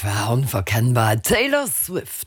Dat war unverkennbar Taylor Swift.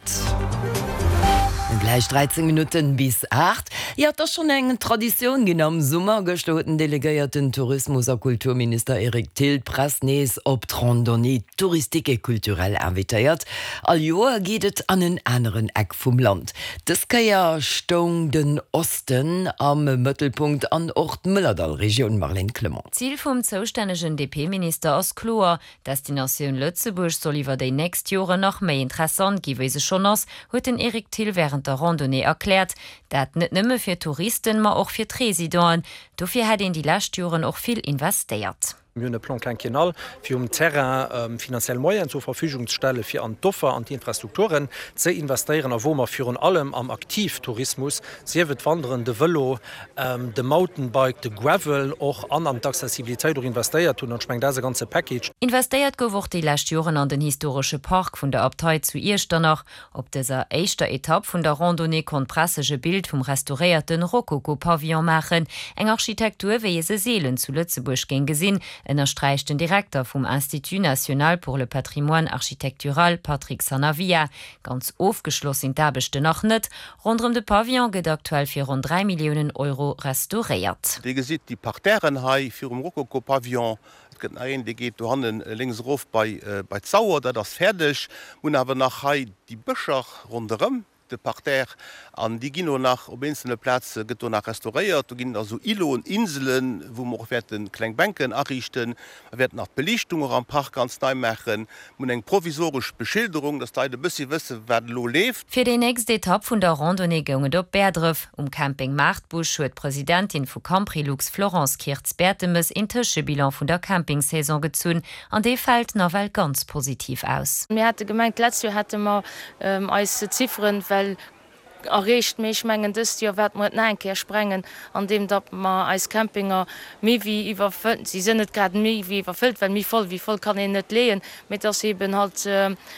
Gleich 13 Minuten bis 8. Ja, das schon eng Tradition genommen Summer gestoten delegierten Tourismus- und Kulturminister Erik Till Prasnes op Randonnée touristique kulturell invitiert. All Joer geht an den anderen Eck vom Land. Das kann ja Stung den Osten am Mittelpunkt an Ort Müllerdal-Region Marlene Clement. Ziel vom zuständigen DP-Minister aus Chlor, dass die Nation Lützeburg soll über die nächsten Jahre noch mehr interessant gewesen schon aus, hat den Erik Till während der Randonnée erklärt, dat net nëmme fir Touristen, ma auch fir Residenten. Dafür hat die Lastjuren auch viel investiert. Wir Plan quinquennal für Terrain finanziell Moyen zur Verfügung zu stellen für an Doffer an die Infrastrukturen zu investieren, wo man für allem am Aktivtourismus sehr wird wandern de Velo, de Mountainbike, de Gravel auch an die Accessibilität durch investiert und ich meine das ganze Package. Investiert geworden die Lastjuren an den historischen Park von der Abtei zu Irsternach. Ob dieser erste Etappe von der Randonnée kon pressige Bild vom restaurierten Rokoko-Pavillon machen, eng Architektur wie se Seelen zu Lützeburg gehen gesehen. Erstreicht den Direktor vom Institut National pour le Patrimoine Architectural Patrick Sanavia. Ganz aufgeschlossen dabechte noch net. Rund um de Pavillon geht aktuell für rund 3 Millionen Euro restauriert. Die sieht die Parterren für dem Rokoko-Pavillon. Die geht linksruf bei Zauer, da das fertig. Und aber nach die Büscher rundherum. De Parterre an die Gino nach op einzelne Plätze get nach restauriert, gin also Ilo und Inseln, wo man auch werden Kleinbänken errichten, werden nach Belichtungen am Park ganz neu machen, und eng provisorisch Beschilderung, dass da bisschen wissen, wer lo lebt. Für die nächste Etappe von der Randonnée gongen op Berdruf Camping Marktbusch huet Präsidentin vu Camprilux Florence Kirz-Bertemes in Tischebilan von der Campingsaison gezun, an de fällt Novel ganz positiv aus. Mir hatte gemeint, letztes Jahr hatte man als Ziffern, weil errecht méch menggen dës Jahr werd mat enkeer sprengen, an dem dat ma als Campinger mé wie iwwerfëlt. Sie sinnet grad mé wie iwwerfëlt, well mi voll kann en net leen, met ass eben halt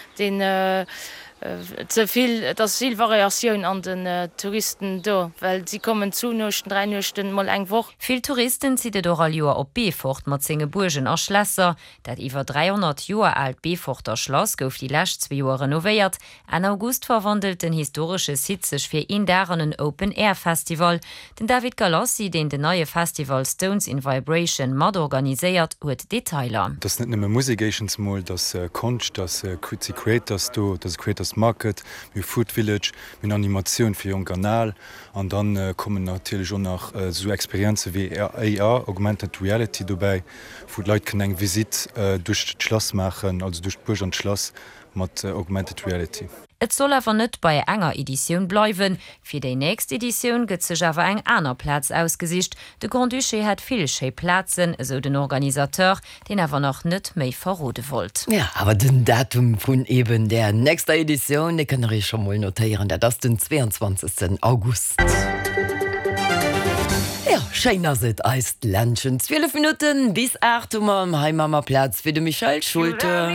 zuviel das Zielvariatioun an den Touristen do, weil sie kommen zu nochten 3 Nochten mal eng woch. Viel Touristen zieht do all Joer op Befort mat zinge Burgen a Schlösser. Dat iwwer 300 Joer alt Beforter Schloss gouf die lacht 2 Joer renovéiert. An August verwandelt den historische Sitzech fir indernen Open Air Festival. Den David Galassi, den de neue Festival Stones in Vibration mat organiséiert, huet Detailer. Das net nimme Musikationsmol, das Kunst, das Creators do, das Creators Market, wie Food Village, mit Animation für ihren Kanal, und dann kommen natürlich schon noch so Experienzen wie AR, Augmented Reality dabei, wo die Leute können eine Visite durch das Schloss machen, also durch Burg und Schloss mit Augmented Reality. Et soll awer net bei enger Edition bleiwen. Fi déi nächste Edition gëtt sech awer eng aner Platz ausgesicht. De Grand Duché hat vill Scheplatzen, eso den Organisateur, den awer noch net méi verrode wollt. Ja, aber den Datum vun eben der nächster Edition, de kann ich schon mal notieren, der das den 22. August. Ja, scheiner sit eist Länchen 12 Minuten bis 8 Uhr am Heimammerplatz für de Michael Schulte.